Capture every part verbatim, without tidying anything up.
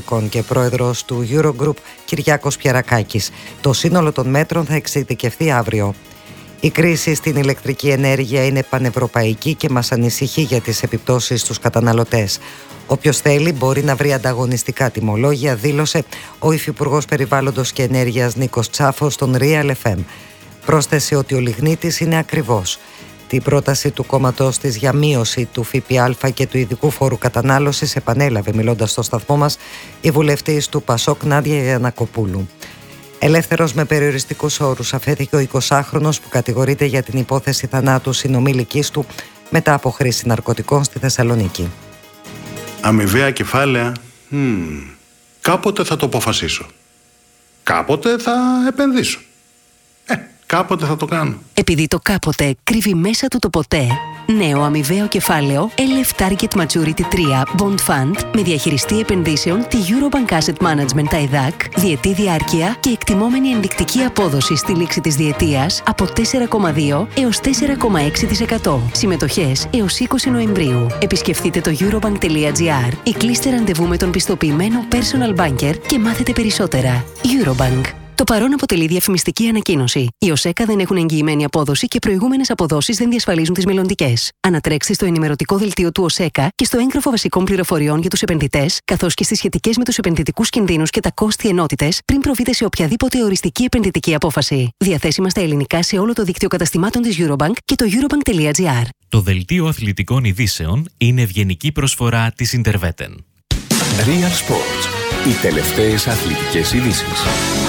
Οικονομικών και πρόεδρος του Eurogroup Κυριάκος Πιερακάκης. Το σύνολο των μέτρων θα εξειδικευθεί αύριο. Η κρίση στην ηλεκτρική ενέργεια είναι πανευρωπαϊκή και μας ανησυχεί για τις επιπτώσεις στους καταναλωτές. Όποιος θέλει μπορεί να βρει ανταγωνιστικά τιμολόγια, δήλωσε ο Υφυπουργός Περιβάλλοντος και Ενέργειας Νίκος Τσάφος στον Real εφ εμ. Πρόσθεσε ότι ο λιγνίτης είναι ακριβός. Την πρόταση του κόμματος της για μείωση του ΦΠΑ και του ειδικού φόρου κατανάλωσης επανέλαβε μιλώντας στο σταθμό μας η βουλευτής του Πασόκ Νάντια Γιαννακοπούλου. Ελεύθερος με περιοριστικούς όρους αφέθηκε ο εικοσάχρονος που κατηγορείται για την υπόθεση θανάτου συνομήλικης του μετά από χρήση ναρκωτικών στη Θεσσαλονίκη. Αμοιβαία κεφάλαια, hmm. κάποτε θα το αποφασίσω. Κάποτε θα επενδύσω. Ε, κάποτε θα το κάνω. Επειδή το κάποτε κρύβει μέσα του το ποτέ, νέο αμοιβαίο κεφάλαιο ελ εφ Target Maturity τρία Bond Fund με διαχειριστή επενδύσεων τη Eurobank Asset Management άι ντι έι σι, διετή διάρκεια και εκτιμόμενη ενδεικτική απόδοση στη λήξη της διετίας από τέσσερα κόμμα δύο έως τέσσερα κόμμα έξι τοις εκατό. Συμμετοχές έως είκοσι Νοεμβρίου. Επισκεφτείτε το eurobank τελεία gr ή κλείστε ραντεβού με τον πιστοποιημένο personal banker και μάθετε περισσότερα. Eurobank. Το παρόν αποτελεί διαφημιστική ανακοίνωση. Οι ΟΣΕΚΑ δεν έχουν εγγυημένη απόδοση και προηγούμενες αποδόσεις δεν διασφαλίζουν τις μελλοντικές. Ανατρέξτε στο ενημερωτικό δελτίο του ΟΣΕΚΑ και στο έγγραφο βασικών πληροφοριών για τους επενδυτές, καθώς και στις σχετικές με τους επενδυτικούς κινδύνους και τα κόστη ενότητες, πριν προβείτε σε οποιαδήποτε οριστική επενδυτική απόφαση. Διαθέσιμα στα ελληνικά σε όλο το δίκτυο καταστημάτων της Eurobank και το eurobank τελεία gr. Το δελτίο αθλητικών ειδήσεων είναι ευγενική προσφορά της Interveten. Real Sports. Οι τελευταίες αθλητικές ειδήσεις.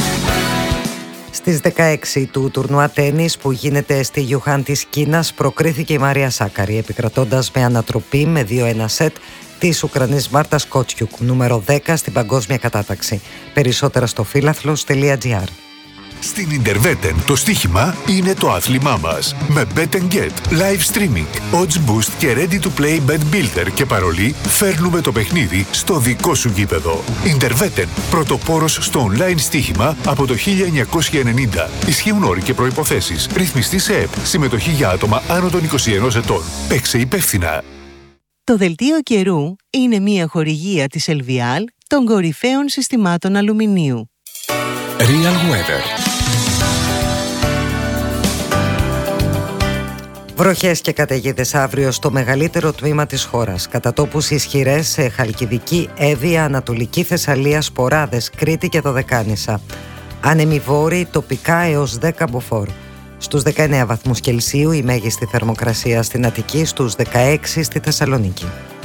Στις δεκαέξι του τουρνουά τένις που γίνεται στη Γιουχάν της Κίνας προκρίθηκε η Μάρια Σάκαρη επικρατώντας με ανατροπή με δύο ένα σετ της Ουκρανής Μάρτας Κότσιουκ, νούμερο δέκα στην παγκόσμια κατάταξη. Περισσότερα στο φίλαθλος τελεία gr. Στην Interveten το στοίχημα είναι το άθλημά μας. Με Bet and Get, live streaming, odds boost και ready to play bet builder και παρολί φέρνουμε το παιχνίδι στο δικό σου γήπεδο. Interveten, πρωτοπόρος στο online στοίχημα από το χίλια εννιακόσια ενενήντα. Ισχύουν όροι και προϋποθέσεις. Ρυθμιστή σε ΕΠ. Συμμετοχή για άτομα άνω των είκοσι ενός ετών. Παίξε υπεύθυνα. Το δελτίο καιρού είναι μια χορηγία της Ελβιάλ των κορυφαίων συστημάτων αλουμινίου. Real Weather. Βροχές και καταιγίδες αύριο στο μεγαλύτερο τμήμα της χώρας. Κατά τόπους ισχυρές σε Χαλκιδική, Εύβοια, Ανατολική Θεσσαλία, Σποράδες, Κρήτη και Δωδεκάνησα. Άνεμοι βόρειοι τοπικά έως δέκα μποφόρ. Στους δεκαεννέα βαθμούς Κελσίου η μέγιστη θερμοκρασία στην Αττική, στους δεκαέξι στη Θεσσαλονίκη.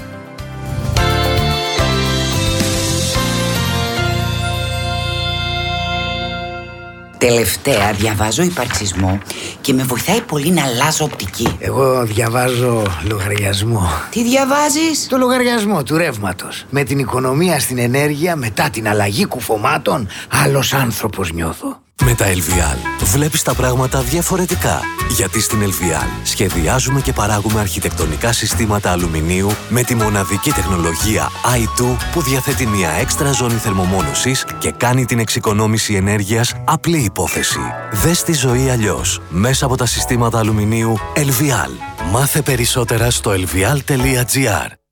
Τελευταία διαβάζω υπαρξισμό και με βοηθάει πολύ να αλλάζω οπτική. Εγώ διαβάζω λογαριασμό. Τι διαβάζεις? Το λογαριασμό του ρεύματος. Με την οικονομία στην ενέργεια μετά την αλλαγή κουφωμάτων, άλλος άνθρωπος νιώθω. Με τα Ελβιάλ βλέπεις τα πράγματα διαφορετικά. Γιατί στην Ελβιάλ σχεδιάζουμε και παράγουμε αρχιτεκτονικά συστήματα αλουμινίου με τη μοναδική τεχνολογία άι τού που διαθέτει μια έξτρα ζώνη θερμομόνωσης και κάνει την εξοικονόμηση ενέργειας απλή υπόθεση. Δες τη ζωή αλλιώς μέσα από τα συστήματα αλουμινίου Ελβιάλ. Μάθε περισσότερα στο ελβιάλ τελεία gr.